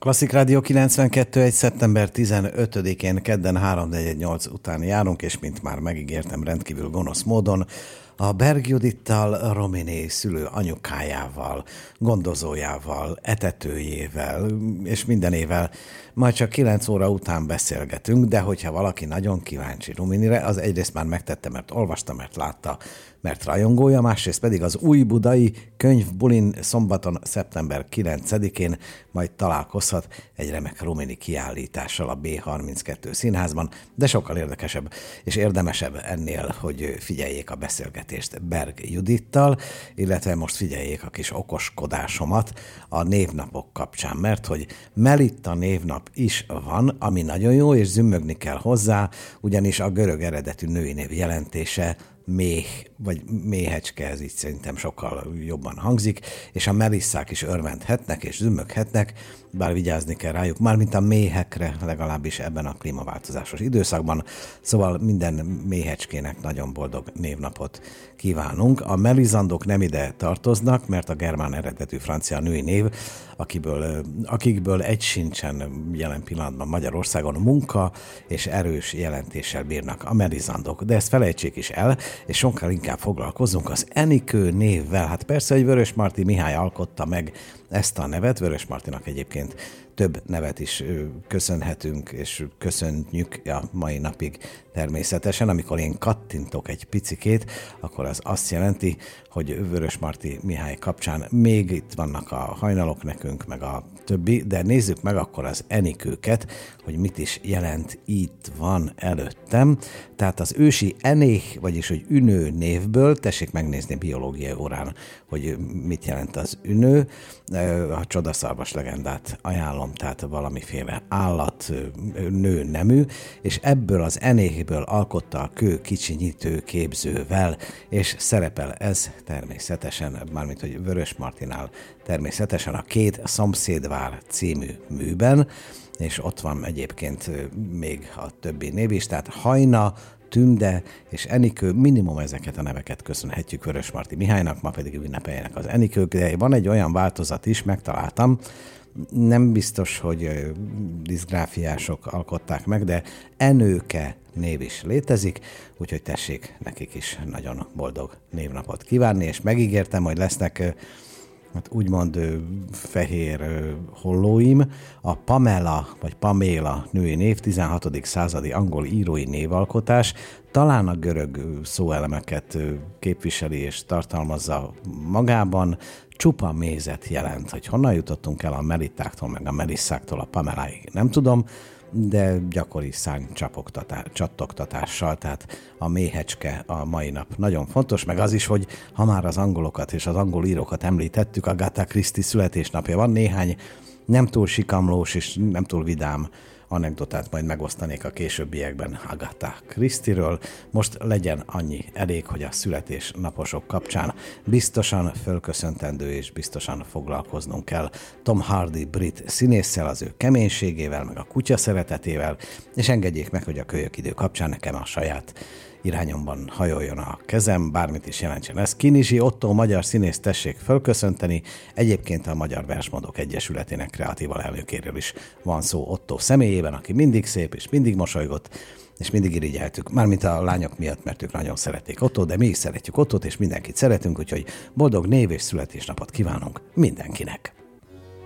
Klasszik Rádió 92.1. szeptember 15-én kedden 3:48 után járunk, és mint már megígértem, rendkívül gonosz módon a Berg Judittal, Romini szülő anyukájával, gondozójával, etetőjével és mindenével majd csak 9 óra után beszélgetünk, de hogyha valaki nagyon kíváncsi Rominire, az egyrészt már megtette, mert olvasta, mert látta, mert rajongója, másrészt pedig az új budai könyvbulin szombaton, szeptember 9-én majd találkozhat egy remek Romini kiállítással a B32 színházban, de sokkal érdekesebb és érdemesebb ennél, hogy figyeljék a beszélgetést Berg Judittal, illetve most figyeljék a kis okoskodásomat a névnapok kapcsán, mert hogy Melitta névnap is van, ami nagyon jó, és zümmögni kell hozzá, ugyanis a görög eredetű női név jelentése méh, vagy méhecske, ez így szerintem sokkal jobban hangzik, és a melisszák is örvendhetnek és zümmöghetnek, bár vigyázni kell rájuk, mármint a méhekre, legalábbis ebben a klímaváltozásos időszakban. Szóval minden méhecskének nagyon boldog névnapot kívánunk. A melizandok nem ide tartoznak, mert a germán eredetű francia női név, akikből egy sincsen jelen pillanatban Magyarországon, munka és erős jelentéssel bírnak a melizandok. De ezt felejtsék is el, és sokkal inkább foglalkozunk az Enikő névvel. Hát persze, hogy Vörösmarty Mihály alkotta meg ezt a nevet. Vörösmartynak egyébként több nevet is köszönhetünk, és köszönjük a mai napig természetesen. Amikor én kattintok egy picikét, akkor az azt jelenti, hogy Vörösmarty Mihály kapcsán még itt vannak a hajnalok nekünk, meg a többi, de nézzük meg akkor az Enikőket, hogy mit is jelent. Itt van előttem. Tehát az ősi enéh, vagyis hogy ünő névből, tessék megnézni biológiai órán, hogy mit jelent az ünő. A csodaszarvas legendát ajánlom, tehát valamiféle állat, nő nemű, és ebből az enéhből alkotta a kő kicsinyítő képzővel, és szerepel ez természetesen, mármint hogy Vörösmartynál természetesen a Két szomszédvár című műben, és ott van egyébként még a többi név is, tehát Hajna, Tünde és Enikő, minimum ezeket a neveket köszönhetjük Vörösmarty Mihálynak, ma pedig ünnepeljenek az Enikők, de van egy olyan változat is, megtaláltam, nem biztos, hogy diszgráfiások alkották meg, de Enőke név is létezik, úgyhogy tessék nekik is nagyon boldog névnapot kívánni, és megígértem, hogy lesznek hát úgymond fehér hollóim. A Pamela vagy Paméla női név 16. századi angol írói névalkotás, talán a görög szóelemeket képviseli és tartalmazza magában, csupa mézet jelent. Hogy honnan jutottunk el a melittáktól meg a melisszáktól a Pameláig, nem tudom, de gyakori szárnycsattogtatással, tehát a méhecske a mai nap nagyon fontos, meg az is, hogy ha már az angolokat és az angol írókat említettük, Agatha Christie születésnapja van, néhány nem túl sikamlós és nem túl vidám anekdotát majd megosztanék a későbbiekben Agatha Christie-ről. Most legyen annyi elég, hogy a születésnaposok kapcsán biztosan fölköszöntendő és biztosan foglalkoznunk kell Tom Hardy brit színésszel, az ő keménységével, meg a kutya szeretetével, és engedjék meg, hogy a kölyök idő kapcsán nekem a saját irányomban hajoljon a kezem, bármit is jelentsen ez. Kinizsi Ottó magyar színész, tessék fölköszönteni. Egyébként a Magyar Versmondók Egyesületének kreatív alelnökéről is van szó Ottó személyében, aki mindig szép és mindig mosolygott, és mindig irigyeltük, mármint a lányok miatt, mert ők nagyon szerették Ottót, de mi is szeretjük Ottót, és mindenkit szeretünk, úgyhogy boldog név és születésnapot kívánunk mindenkinek.